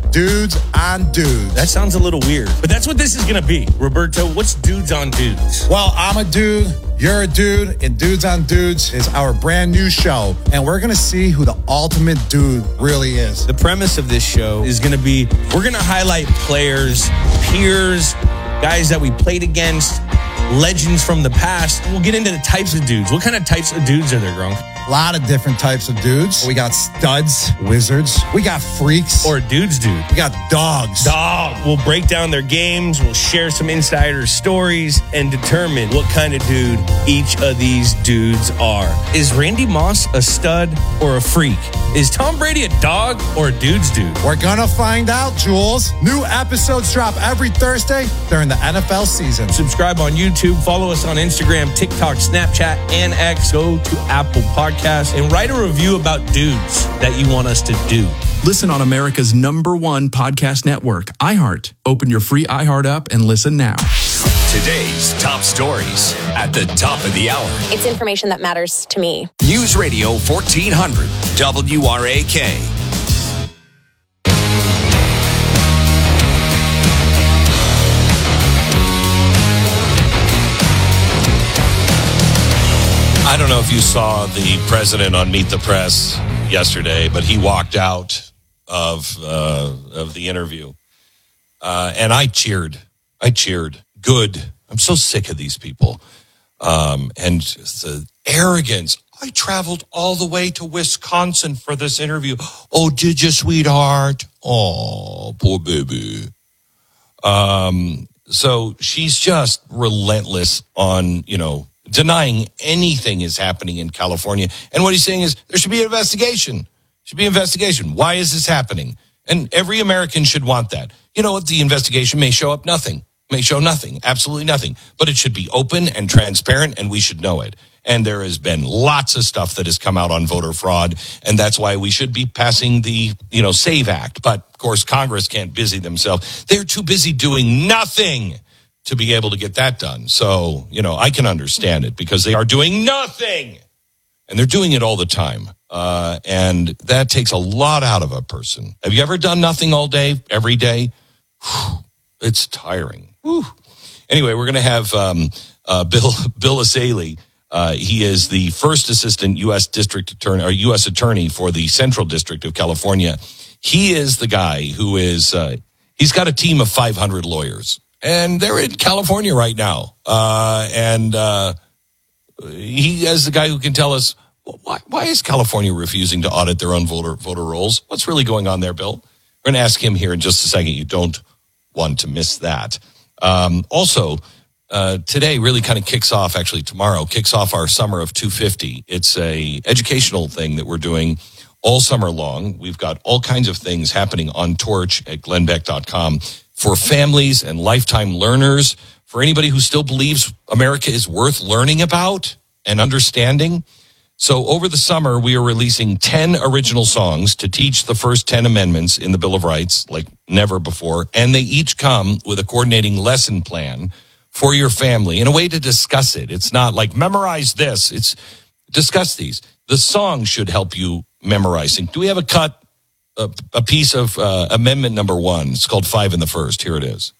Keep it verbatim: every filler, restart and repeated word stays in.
Dudes on Dudes. That sounds a little weird, but that's what this is going to be. Roberto, what's Dudes on Dudes? Well, I'm a dude, you're a dude, and Dudes on Dudes is our brand new show, and we're going to see who the ultimate dude really is. The premise of this show is going to be, we're going to highlight players, peers, guys that we played against, legends from the past. We'll get into the types of dudes. What kind of types of dudes are there, Gronk? A lot of different types of dudes. We got studs, wizards. We got freaks. Or dudes, dude. We got dogs. Dog. We'll break down their games. We'll share some insider stories and determine what kind of dude each of these dudes are. Is Randy Moss a stud or a freak? Is Tom Brady a dog or a dude's dude? We're gonna find out, Jules. New episodes drop every Thursday during the N F L season. Subscribe on YouTube. Follow us on Instagram, TikTok, Snapchat, and X. Go to Apple Podcasts and write a review about dudes that you want us to do. Listen on America's number one podcast network, iHeart. Open your free iHeart app and listen now. Today's top stories at the top of the hour. It's information that matters to me. News Radio fourteen hundred W R A K. I don't know if you saw the president on Meet the Press yesterday, but he walked out of uh, of the interview. Uh, and I cheered. I cheered. Good. I'm so sick of these people. Um, and the arrogance. I traveled all the way to Wisconsin for this interview. Oh, did you, sweetheart? Oh, poor baby. Um, so she's just relentless on, you know, denying anything is happening in California. And what he's saying is there should be an investigation. Should be an investigation. Why is this happening? And every American should want that. You know what? The investigation may show up nothing. May show nothing. Absolutely nothing. But it should be open and transparent, and we should know it. And there has been lots of stuff that has come out on voter fraud, and that's why we should be passing the, you know, SAVE Act. But, of course, Congress can't busy themselves. They're too busy doing nothing to be able to get that done. So, you know, I can understand it because they are doing nothing. And they're doing it all the time. Uh, and that takes a lot out of a person. Have you ever done nothing all day, every day? Whew, it's tiring. Whew. Anyway, we're going to have um, uh, Bill Bill Essayli. Uh, he is the first assistant U S district attorney or U S attorney for the Central District of California. He is the guy who is, uh, he's got a team of five hundred lawyers. And they're in California right now. Uh, and uh, he is the guy who can tell us, why, why is California refusing to audit their own voter voter rolls? What's really going on there, Bill? We're going to ask him here in just a second. You don't want to miss that. Um, also, uh, today really kind of kicks off, actually tomorrow, kicks off our Summer of two fifty. It's a educational thing that we're doing all summer long. We've got all kinds of things happening on Torch at glenn beck dot com. For families and lifetime learners, for anybody who still believes America is worth learning about and understanding. So over the summer, we are releasing ten original songs to teach the first ten amendments in the Bill of Rights like never before. And they each come with a coordinating lesson plan for your family in a way to discuss it. It's not like memorize this. It's discuss these. The song should help you memorizing. Do we have a cut? A, a piece of uh, amendment number one. It's called Five in the First. Here it is.